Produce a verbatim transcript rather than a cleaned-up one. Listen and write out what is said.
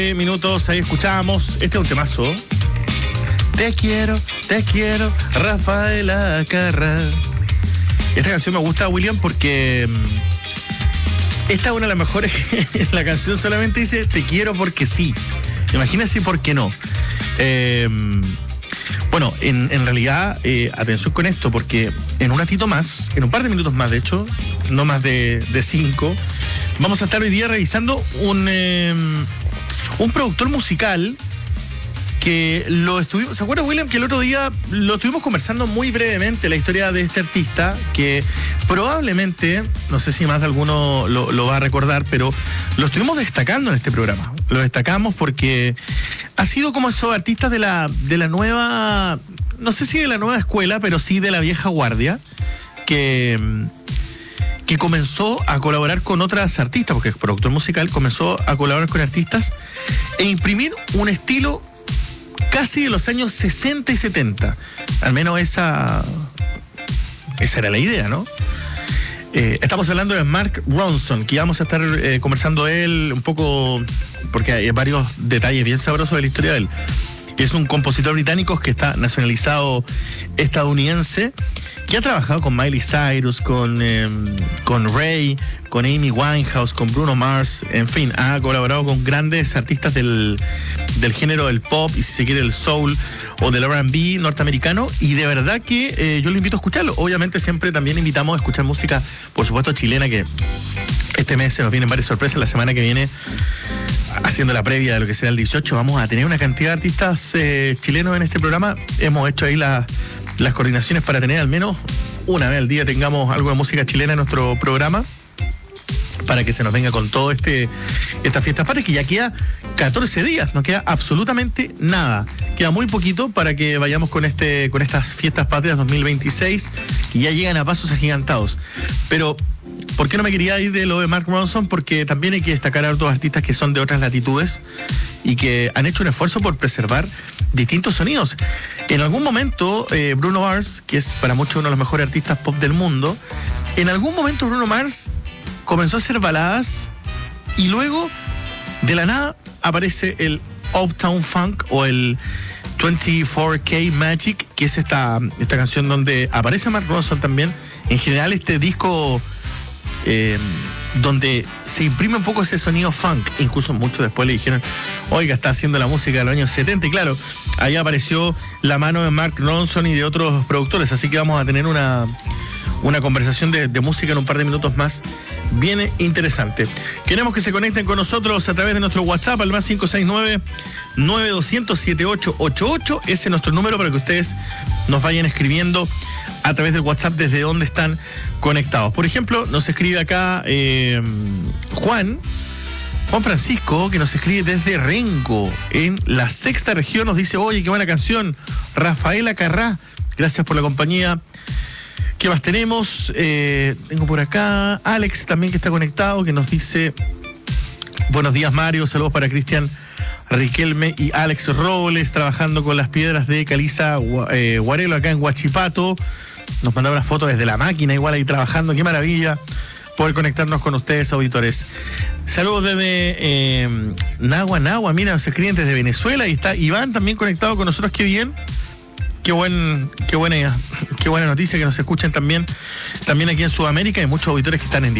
Minutos, ahí escuchábamos. Este es un temazo. Te quiero, te quiero, Rafaela Carrá. Esta canción me gusta, William, porque esta es una de las mejores. La canción solamente dice te quiero porque sí. Imagínense por qué no. Eh, bueno, en, en realidad, eh, atención con esto, porque en un ratito más, en un par de minutos más, de hecho, no más de, de cinco, vamos a estar hoy día revisando un, eh, un productor musical que lo estuvimos... ¿Se acuerda, William, que el otro día lo estuvimos conversando muy brevemente, la historia de este artista, que probablemente, no sé si más de alguno lo, lo va a recordar, pero lo estuvimos destacando en este programa. Lo destacamos porque ha sido como esos artistas de la, de la nueva... No sé si de la nueva escuela, pero sí de la vieja guardia, que... que comenzó a colaborar con otras artistas, porque es productor musical, comenzó a colaborar con artistas e imprimir un estilo casi de los años sesenta y setenta. Al menos esa, esa era la idea, ¿no? Eh, estamos hablando de Mark Ronson, que vamos a estar eh, conversando de él un poco, porque hay varios detalles bien sabrosos de la historia de él. Es un compositor británico que está nacionalizado estadounidense, que ha trabajado con Miley Cyrus, con, eh, con Ray, con Amy Winehouse, con Bruno Mars, en fin, ha colaborado con grandes artistas del, del género del pop y si se quiere el soul o del R and B norteamericano, y de verdad que eh, yo lo invito a escucharlo. Obviamente siempre también invitamos a escuchar música, por supuesto chilena, que este mes se nos vienen varias sorpresas. La semana que viene, haciendo la previa de lo que será el dieciocho, vamos a tener una cantidad de artistas eh, chilenos en este programa. Hemos hecho ahí la, las coordinaciones para tener al menos una vez al día tengamos algo de música chilena en nuestro programa, para que se nos venga con todo este esta fiesta patria, que ya queda catorce días, no queda absolutamente nada, queda muy poquito para que vayamos con este con estas fiestas patrias dos mil veintiséis, que ya llegan a pasos agigantados. Pero ¿por qué no me quería ir de lo de Mark Ronson? Porque también hay que destacar a otros artistas que son de otras latitudes y que han hecho un esfuerzo por preservar distintos sonidos. En algún momento, eh, Bruno Mars, que es para muchos uno de los mejores artistas pop del mundo, en algún momento Bruno Mars comenzó a hacer baladas y luego, de la nada, aparece el Uptown Funk o el veinticuatro K Magic, que es esta, esta canción donde aparece Mark Ronson también. En general, este disco... Eh, donde se imprime un poco ese sonido funk. Incluso muchos después le dijeron, oiga, está haciendo la música de los años setenta, y claro, ahí apareció la mano de Mark Ronson y de otros productores, así que vamos a tener una una conversación de, de música en un par de minutos más, viene interesante. Queremos que se conecten con nosotros a través de nuestro WhatsApp al más cinco seis nueve, nueve dos cero cero, siete ocho ocho ocho. Ese es nuestro número para que ustedes nos vayan escribiendo a través del WhatsApp desde donde están conectados. Por ejemplo, nos escribe acá eh, Juan, Juan Francisco, que nos escribe desde Renco, en la sexta región. Nos dice, oye, qué buena canción, Rafaela Carrá, gracias por la compañía. ¿Qué más tenemos? Eh, tengo por acá Alex también, que está conectado, que nos dice, buenos días, Mario, saludos para Cristian Riquelme y Alex Robles, trabajando con las piedras de caliza eh, Guarelo acá en Huachipato. Nos mandaba una foto desde la máquina, igual ahí trabajando. Qué maravilla poder conectarnos con ustedes, auditores. Saludos desde eh, Nagua, Nagua, mira, nos escriben desde Venezuela, y está Iván también conectado con nosotros. Qué bien, qué buen, qué buena, qué buena noticia que nos escuchen también, también aquí en Sudamérica. Hay muchos auditores que están en